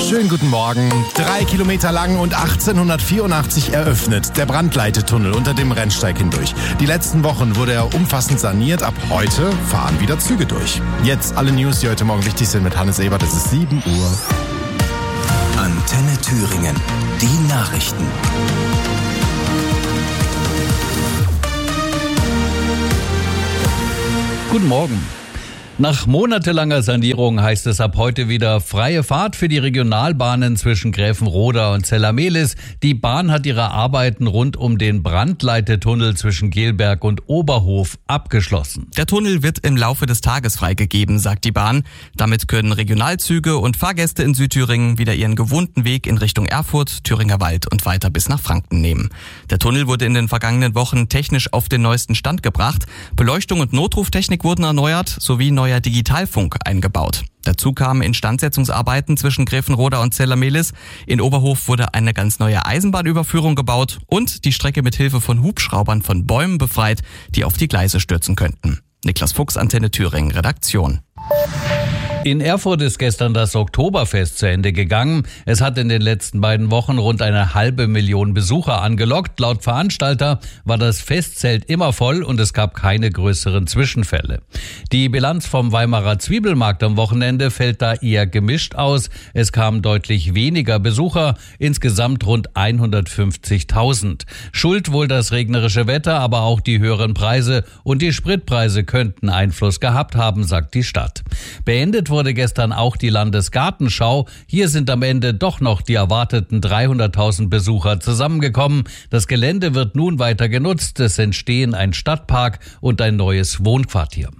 Schönen guten Morgen. 3 Kilometer lang und 1884 eröffnet der Brandleitetunnel unter dem Rennsteig hindurch. Die letzten Wochen wurde er umfassend saniert. Ab heute fahren wieder Züge durch. Jetzt alle News, die heute Morgen wichtig sind mit Hannes Ebert. Es ist 7 Uhr. Antenne Thüringen. Die Nachrichten. Guten Morgen. Nach monatelanger Sanierung heißt es ab heute wieder freie Fahrt für die Regionalbahnen zwischen Gräfenroda und Zella-Mehlis. Die Bahn hat ihre Arbeiten rund um den Brandleitetunnel zwischen Gelberg und Oberhof abgeschlossen. Der Tunnel wird im Laufe des Tages freigegeben, sagt die Bahn. Damit können Regionalzüge und Fahrgäste in Südthüringen wieder ihren gewohnten Weg in Richtung Erfurt, Thüringer Wald und weiter bis nach Franken nehmen. Der Tunnel wurde in den vergangenen Wochen technisch auf den neuesten Stand gebracht. Beleuchtung und Notruftechnik wurden erneuert, sowie neuer Digitalfunk eingebaut. Dazu kamen Instandsetzungsarbeiten zwischen Gräfenroda und Zella-Mehlis. In Oberhof wurde eine ganz neue Eisenbahnüberführung gebaut und die Strecke mit Hilfe von Hubschraubern von Bäumen befreit, die auf die Gleise stürzen könnten. Niklas Fuchs, Antenne Thüringen, Redaktion. In Erfurt ist gestern das Oktoberfest zu Ende gegangen. Es hat in den letzten beiden Wochen rund 500.000 Besucher angelockt. Laut Veranstalter war das Festzelt immer voll und es gab keine größeren Zwischenfälle. Die Bilanz vom Weimarer Zwiebelmarkt am Wochenende fällt da eher gemischt aus. Es kamen deutlich weniger Besucher, insgesamt rund 150.000. Schuld wohl das regnerische Wetter, aber auch die höheren Preise und die Spritpreise könnten Einfluss gehabt haben, sagt die Stadt. Beendet wurde gestern auch die Landesgartenschau. Hier sind am Ende doch noch die erwarteten 300.000 Besucher zusammengekommen. Das Gelände wird nun weiter genutzt. Es entstehen ein Stadtpark und ein neues Wohnquartier.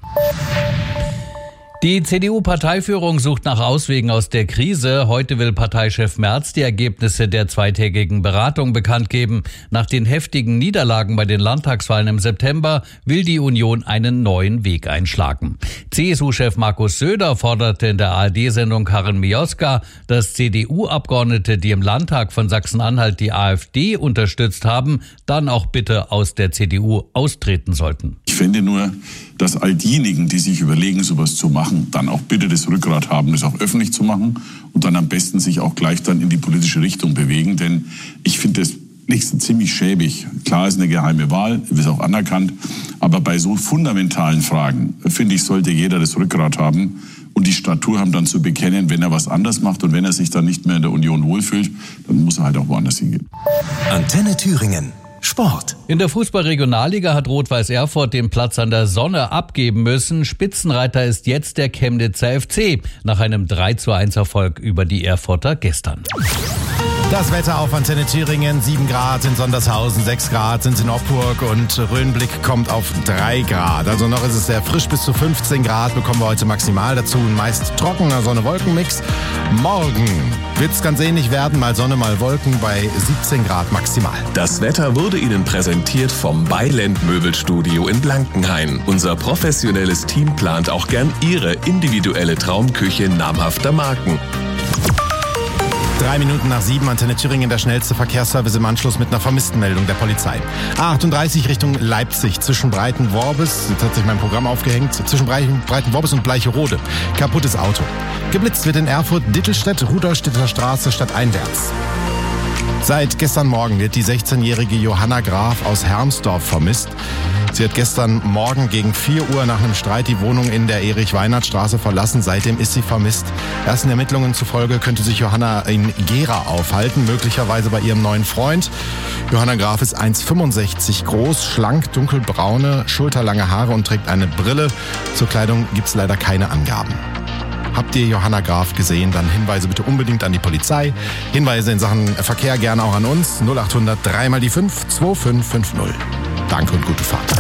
Die CDU-Parteiführung sucht nach Auswegen aus der Krise. Heute will Parteichef Merz die Ergebnisse der zweitägigen Beratung bekannt geben. Nach den heftigen Niederlagen bei den Landtagswahlen im September will die Union einen neuen Weg einschlagen. CSU-Chef Markus Söder forderte in der ARD-Sendung Karin Mioska, dass CDU-Abgeordnete, die im Landtag von Sachsen-Anhalt die AfD unterstützt haben, dann auch bitte aus der CDU austreten sollten. Ich finde nur, dass all diejenigen, die sich überlegen, sowas zu machen, dann auch bitte das Rückgrat haben, das auch öffentlich zu machen und dann am besten sich auch gleich dann in die politische Richtung bewegen. Denn ich finde das nächste ziemlich schäbig. Klar ist eine geheime Wahl, ist auch anerkannt, aber bei so fundamentalen Fragen, finde ich, sollte jeder das Rückgrat haben und die Statur haben, dann zu bekennen, wenn er was anders macht und wenn er sich dann nicht mehr in der Union wohlfühlt, dann muss er halt auch woanders hingehen. Antenne Thüringen. Sport. In der Fußball-Regionalliga hat Rot-Weiß Erfurt den Platz an der Sonne abgeben müssen. Spitzenreiter ist jetzt der Chemnitzer FC nach einem 3:1 Erfolg über die Erfurter gestern. Das Wetter auf Antenne Thüringen, 7 Grad in Sondershausen, 6 Grad sind in Oppurg und Rhönblick kommt auf 3 Grad. Also noch ist es sehr frisch, bis zu 15 Grad bekommen wir heute maximal. Dazu ein meist trockener Sonne-Wolken-Mix. Morgen wird es ganz ähnlich werden, mal Sonne, mal Wolken bei 17 Grad maximal. Das Wetter wurde Ihnen präsentiert vom Beiland Möbelstudio in Blankenhain. Unser professionelles Team plant auch gern Ihre individuelle Traumküche namhafter Marken. 3 Minuten nach 7, Antenne Thüringen, der schnellste Verkehrsservice im Anschluss mit einer Vermisstenmeldung der Polizei. A38 Richtung Leipzig, zwischen Breitenworbis, jetzt hat sich mein Programm aufgehängt, zwischen Breitenworbis und Bleicherode. Kaputtes Auto. Geblitzt wird in Erfurt, Dittelstedt, Rudolstädter Straße stadteinwärts. Seit gestern Morgen wird die 16-jährige Johanna Graf aus Hermsdorf vermisst. Sie hat gestern Morgen gegen 4 Uhr nach einem Streit die Wohnung in der Erich-Weinert-Straße verlassen. Seitdem ist sie vermisst. Ersten Ermittlungen zufolge könnte sich Johanna in Gera aufhalten, möglicherweise bei ihrem neuen Freund. Johanna Graf ist 1,65 groß, schlank, dunkelbraune, schulterlange Haare und trägt eine Brille. Zur Kleidung gibt's leider keine Angaben. Habt ihr Johanna Graf gesehen, dann Hinweise bitte unbedingt an die Polizei. Hinweise in Sachen Verkehr gerne auch an uns. 0800 3 mal die 5 2550. Danke und gute Fahrt.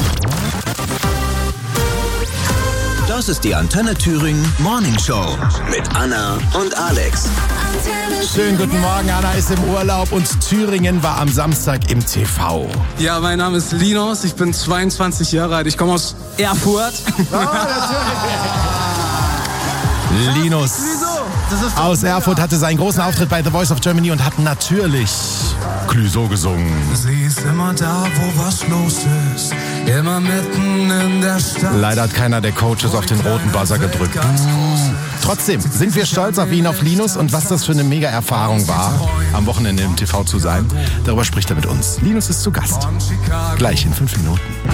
Das ist die Antenne Thüringen Morning Show mit Anna und Alex. Schönen guten Morgen, Anna ist im Urlaub und Thüringen war am Samstag im TV. Ja, mein Name ist Linus, ich bin 22 Jahre alt, ich komme aus Erfurt. Oh, natürlich. Linus. Wieso? aus Erfurt hatte seinen großen Auftritt bei The Voice of Germany und hat natürlich Clouseau gesungen. Sie ist immer da, wo was los ist, immer mitten in der Stadt. Leider hat keiner der Coaches auf den roten Buzzer gedrückt. Trotzdem sind wir stolz auf ihn, auf Linus, und was das für eine mega Erfahrung war, am Wochenende im TV zu sein. Darüber spricht er mit uns. Linus ist zu Gast. Gleich in 5 Minuten.